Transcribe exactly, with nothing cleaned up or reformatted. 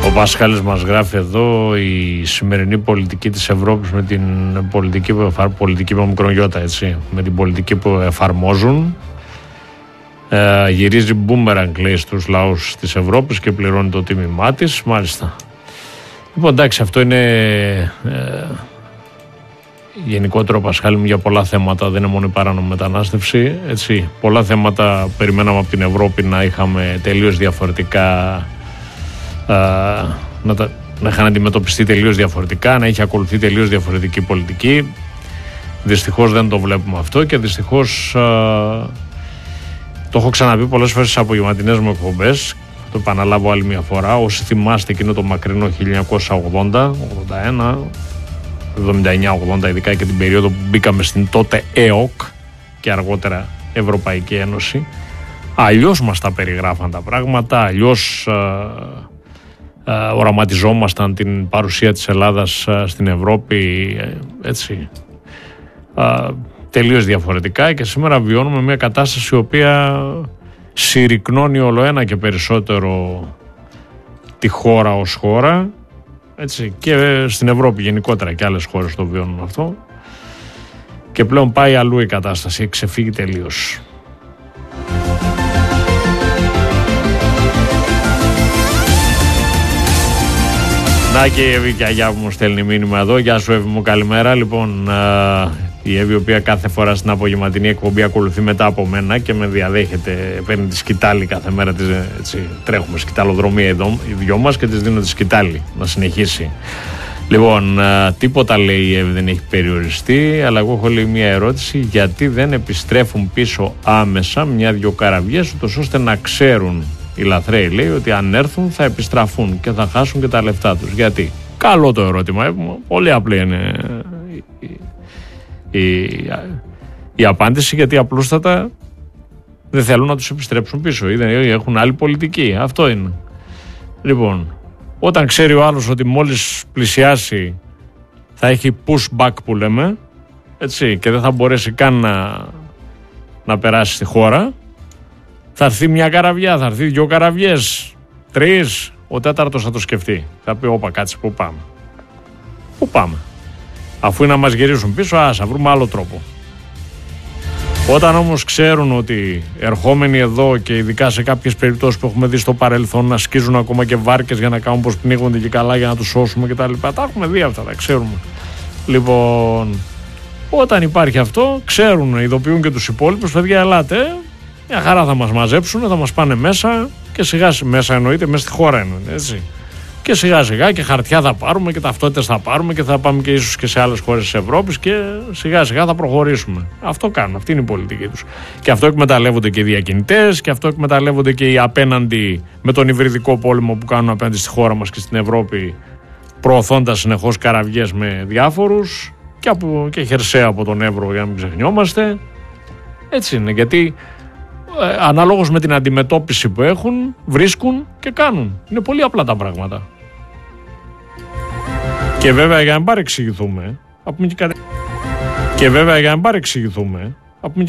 Ο Πασχάλης μας γράφει εδώ η σημερινή πολιτική της Ευρώπης με την πολιτική που, εφαρ... πολιτική με μικρογιώτα, έτσι, με την πολιτική που εφαρμόζουν ε, γυρίζει μπούμερανγκ, λέει, στους λαούς της Ευρώπης και πληρώνει το τίμημά της. Μάλιστα. Λοιπόν, εντάξει, αυτό είναι ε, γενικότερο, Πασχάλη μου, για πολλά θέματα, δεν είναι μόνο η παράνομη μετανάστευση, έτσι. Πολλά θέματα περιμέναμε από την Ευρώπη να είχαμε τελείως διαφορετικά, α, να, τα, να είχαν αντιμετωπιστεί τελείως διαφορετικά, να είχε ακολουθεί τελείως διαφορετική πολιτική. Δυστυχώς δεν το βλέπουμε αυτό και δυστυχώς α, το έχω ξαναπεί πολλές φορές στις απογευματινές μου εκπομπές, το επαναλάβω άλλη μια φορά. Όσοι θυμάστε εκείνο το μακρινό χίλια εννιακόσια ογδόντα, ογδόντα ένα, εβδομήντα εννιά ογδόντα, ειδικά και την περίοδο που μπήκαμε στην τότε ΕΟΚ και αργότερα Ευρωπαϊκή Ένωση, αλλιώς μας τα περιγράφαν τα πράγματα, αλλιώς α, α, οραματιζόμασταν την παρουσία της Ελλάδας α, στην Ευρώπη, έτσι, α, τελείως διαφορετικά, και σήμερα βιώνουμε μια κατάσταση η οποία συρρυκνώνει όλο ένα και περισσότερο τη χώρα ως χώρα, έτσι, και στην Ευρώπη γενικότερα, και άλλες χώρες το βιώνουν αυτό, και πλέον πάει αλλού η κατάσταση, ξεφύγει τελείως. Να και η Εύη και η Αγιά που μου στέλνει μήνυμα εδώ. Γεια σου Εύη μου, καλημέρα. Λοιπόν, α, η Εύη, η οποία κάθε φορά στην απογευματινή εκπομπή ακολουθεί μετά από μένα και με διαδέχεται, παίρνει τη σκητάλη κάθε μέρα της, έτσι, τρέχουμε σκηταλοδρομία εδώ οι δυο μας και της δίνω τη σκητάλη να συνεχίσει. Λοιπόν, α, τίποτα, λέει η Εύη, δεν έχει περιοριστεί, αλλά εγώ έχω, λέει, μια ερώτηση: γιατί δεν επιστρέφουν πίσω άμεσα μια-δυο καραβιές, ούτως ώστε να ξέρουν οι λαθρέοι, λέει, ότι αν έρθουν θα επιστραφούν και θα χάσουν και τα λεφτά τους? Γιατί? Καλό το ερώτημα, πολύ απλή είναι η, η, η απάντηση, γιατί απλούστατα δεν θέλουν να τους επιστρέψουν πίσω ή δεν έχουν άλλη πολιτική. Αυτό είναι. Λοιπόν, όταν ξέρει ο άλλος ότι μόλις πλησιάσει θα έχει pushback που λέμε, έτσι, και δεν θα μπορέσει καν να, να περάσει στη χώρα, θα έρθει μια καραβιά, θα έρθει δυο καραβιές, τρεις, ο τέταρτος θα το σκεφτεί. Θα πει: όπα, κάτσε, πού πάμε? Πού πάμε? Αφού είναι να μας γυρίσουν πίσω, ας θα βρούμε άλλο τρόπο. Όταν όμως ξέρουν ότι ερχόμενοι εδώ, και ειδικά σε κάποιες περιπτώσεις που έχουμε δει στο παρελθόν, να σκίζουν ακόμα και βάρκες για να κάνουν πως πνίγονται και καλά για να τους σώσουμε κτλ. Τα έχουμε δει αυτά, τα ξέρουμε. Λοιπόν, όταν υπάρχει αυτό, ξέρουν, ειδοποιούν και τους υπόλοιπους: παιδιά, ελάτε, μια χαρά θα μας μαζέψουν, θα μας πάνε μέσα, και σιγά μέσα εννοείται, μέσα στη χώρα εννοείται, έτσι. Και σιγά σιγά και χαρτιά θα πάρουμε και ταυτότητες θα πάρουμε και θα πάμε και ίσως και σε άλλες χώρες της Ευρώπης και σιγά σιγά θα προχωρήσουμε. Αυτό κάνουν, αυτή είναι η πολιτική τους. Και αυτό εκμεταλλεύονται και οι διακινητές, και αυτό εκμεταλλεύονται και οι απέναντι, με τον υβριδικό πόλεμο που κάνουν απέναντι στη χώρα μας και στην Ευρώπη, προωθώντας συνεχώς καραβιές με διάφορους και, από, και χερσαία από τον Εύρο, για να μην ξεχνιόμαστε. Έτσι είναι, γιατί ε, ανάλογος με την αντιμετώπιση που έχουν, βρίσκουν και κάνουν. Είναι πολύ απλά τα πράγματα. Και βέβαια, για να μην παρεξηγηθούμε, και βέβαια για να μην παρεξηγηθούμε,